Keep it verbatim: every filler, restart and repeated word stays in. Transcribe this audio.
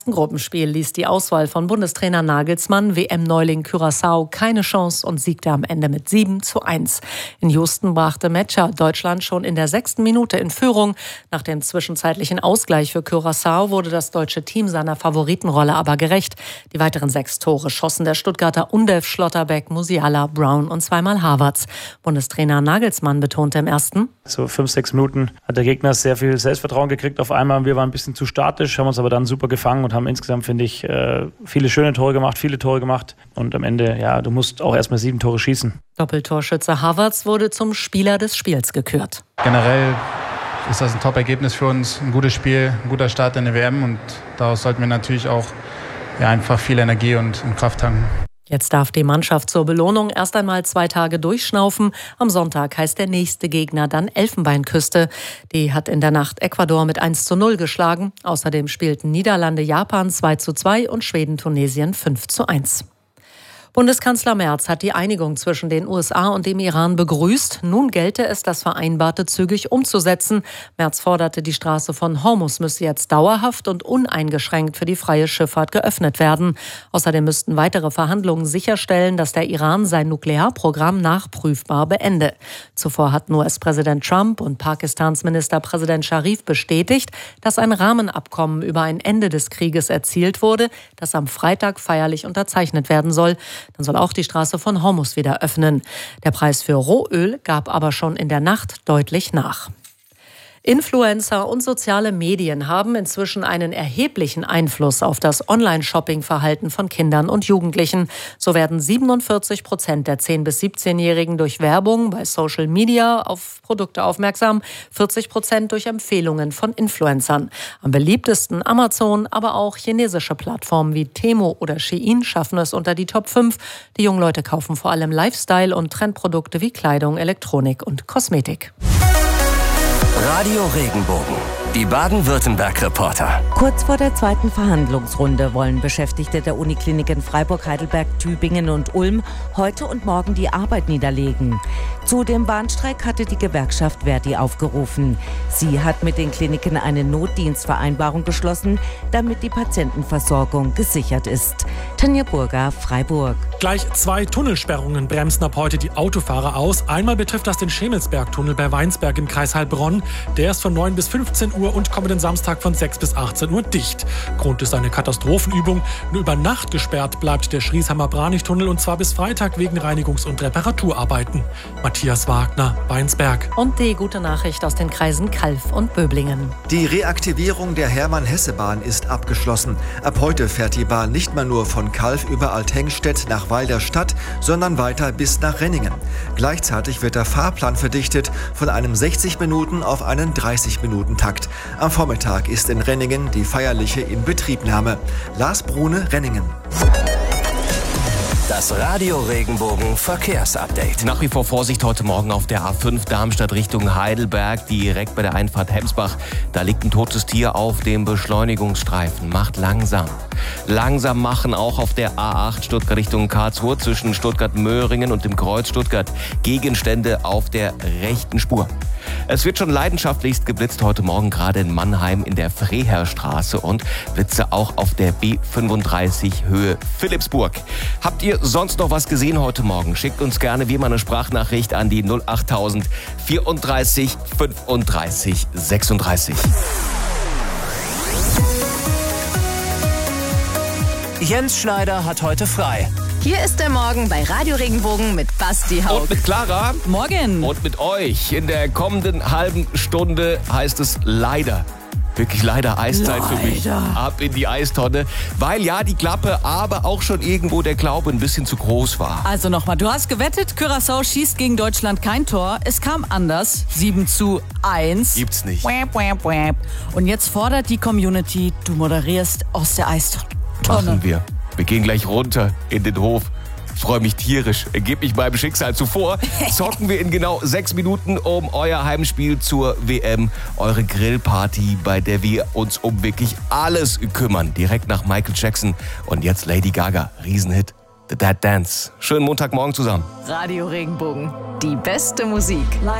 Im Gruppenspiel ließ die Auswahl von Bundestrainer Nagelsmann W M-Neuling Curaçao keine Chance und siegte am Ende mit sieben zu eins. In Houston brachte Metscher Deutschland schon in der sechsten Minute in Führung. Nach dem zwischenzeitlichen Ausgleich für Curaçao wurde das deutsche Team seiner Favoritenrolle aber gerecht. Die weiteren sechs Tore schossen der Stuttgarter Undelf, Schlotterbeck, Musiala, Brown und zweimal Havertz. Bundestrainer Nagelsmann betonte im ersten: So fünf, sechs Minuten hat der Gegner sehr viel Selbstvertrauen gekriegt auf einmal. Wir waren ein bisschen zu statisch, haben uns aber dann super gefangen und haben insgesamt, finde ich, viele schöne Tore gemacht, viele Tore gemacht. Und am Ende, ja, du musst auch erstmal sieben Tore schießen. Doppeltorschütze Havertz wurde zum Spieler des Spiels gekürt. Generell ist das ein Top-Ergebnis für uns, ein gutes Spiel, ein guter Start in der W M. Und daraus sollten wir natürlich auch ja, einfach viel Energie und, und Kraft tanken. Jetzt darf die Mannschaft zur Belohnung erst einmal zwei Tage durchschnaufen. Am Sonntag heißt der nächste Gegner dann Elfenbeinküste. Die hat in der Nacht Ecuador mit eins zu null geschlagen. Außerdem spielten Niederlande Japan zwei zu zwei und Schweden Tunesien fünf zu eins. Bundeskanzler Merz hat die Einigung zwischen den U S A und dem Iran begrüßt. Nun gelte es, das Vereinbarte zügig umzusetzen. Merz forderte, die Straße von Hormuz müsse jetzt dauerhaft und uneingeschränkt für die freie Schifffahrt geöffnet werden. Außerdem müssten weitere Verhandlungen sicherstellen, dass der Iran sein Nuklearprogramm nachprüfbar beende. Zuvor hatten U S-Präsident Trump und Pakistans Ministerpräsident Sharif bestätigt, dass ein Rahmenabkommen über ein Ende des Krieges erzielt wurde, das am Freitag feierlich unterzeichnet werden soll. Dann soll auch die Straße von Hormuz wieder öffnen. Der Preis für Rohöl gab aber schon in der Nacht deutlich nach. Influencer und soziale Medien haben inzwischen einen erheblichen Einfluss auf das Online-Shopping-Verhalten von Kindern und Jugendlichen. So werden siebenundvierzig Prozent der zehn- bis siebzehnjährigen durch Werbung bei Social Media auf Produkte aufmerksam, vierzig Prozent durch Empfehlungen von Influencern. Am beliebtesten Amazon, aber auch chinesische Plattformen wie Temu oder Shein schaffen es unter die Top fünf. Die jungen Leute kaufen vor allem Lifestyle- und Trendprodukte wie Kleidung, Elektronik und Kosmetik. Radio Regenbogen, die Baden-Württemberg-Reporter. Kurz vor der zweiten Verhandlungsrunde wollen Beschäftigte der Unikliniken Freiburg, Heidelberg, Tübingen und Ulm heute und morgen die Arbeit niederlegen. Zu dem Warnstreik hatte die Gewerkschaft Verdi aufgerufen. Sie hat mit den Kliniken eine Notdienstvereinbarung geschlossen, damit die Patientenversorgung gesichert ist. Tanja Burger, Freiburg. Gleich zwei Tunnelsperrungen bremsen ab heute die Autofahrer aus. Einmal betrifft das den Schemelsberg-Tunnel bei Weinsberg im Kreis Heilbronn. Der ist von neun bis fünfzehn Uhr und kommenden Samstag von sechs bis achtzehn Uhr dicht. Grund ist eine Katastrophenübung. Nur über Nacht gesperrt bleibt der Schriesheimer-Branich-Tunnel und zwar bis Freitag wegen Reinigungs- und Reparaturarbeiten. Matthias Wagner, Weinsberg. Und die gute Nachricht aus den Kreisen Calw und Böblingen. Die Reaktivierung der Hermann-Hesse-Bahn ist abgeschlossen. Ab heute fährt die Bahn nicht mehr nur von Calw über Althengstedt nach Weil der Stadt, sondern weiter bis nach Renningen. Gleichzeitig wird der Fahrplan verdichtet von einem sechzig Minuten auf einen dreißig Minuten Takt. Am Vormittag ist in Renningen die feierliche Inbetriebnahme. Lars Brune, Renningen. Das Radio Regenbogen Verkehrsupdate. Nach wie vor Vorsicht heute Morgen auf der A fünf Darmstadt Richtung Heidelberg, direkt bei der Einfahrt Hemsbach. Da liegt ein totes Tier auf dem Beschleunigungsstreifen. Macht langsam. Langsam machen auch auf der A acht Stuttgart Richtung Karlsruhe zwischen Stuttgart-Möhringen und dem Kreuz Stuttgart. Gegenstände auf der rechten Spur. Es wird schon leidenschaftlichst geblitzt heute Morgen, gerade in Mannheim in der Freherstraße und Blitze auch auf der B fünfunddreißig Höhe Philippsburg. Habt ihr sonst noch was gesehen heute Morgen? Schickt uns gerne wie immer eine Sprachnachricht an die null achttausend vierunddreißig fünfunddreißig sechsunddreißig. Jens Schneider hat heute frei. Hier ist der Morgen bei Radio Regenbogen mit Basti Haug. Und mit Clara. Morgen. Und mit euch. In der kommenden halben Stunde heißt es leider. Wirklich leider Eiszeit leider. Für mich. Ab in die Eistonne. Weil ja die Klappe, aber auch schon irgendwo der Glaube ein bisschen zu groß war. Also nochmal, du hast gewettet, Curaçao schießt gegen Deutschland kein Tor. Es kam anders. sieben zu eins. Gibt's nicht. Und jetzt fordert die Community, du moderierst aus der Eistonne. Machen wir. Wir gehen gleich runter in den Hof. Ich freue mich tierisch. Ergebe mich meinem Schicksal zuvor. Zocken wir in genau sechs Minuten um euer Heimspiel zur W M. Eure Grillparty, bei der wir uns um wirklich alles kümmern. Direkt nach Michael Jackson. Und jetzt Lady Gaga. Riesenhit. The Dead Dance. Schönen Montagmorgen zusammen. Radio Regenbogen. Die beste Musik.